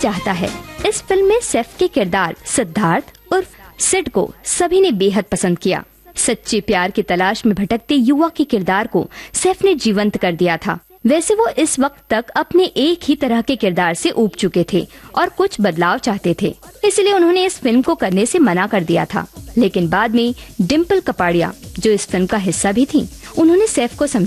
चाहता है। इस फिल्म में सैफ के किरदार सिद्धार्थ उर्फ सिड को सभी ने बेहद पसंद किया। सच्चे प्यार की तलाश में भटकते युवा के किरदार को सैफ ने जीवंत कर दिया था। वैसे वो इस वक्त तक अपने एक ही तरह के किरदार से ऊब चुके थे और कुछ बदलाव चाहते थे, इसलिए उन्होंने इस फिल्म को करने से मना कर दिया था। लेकिन बाद में डिम्पल कपाड़िया, जो इस फिल्म का हिस्सा भी थी, उन्होंने सैफ को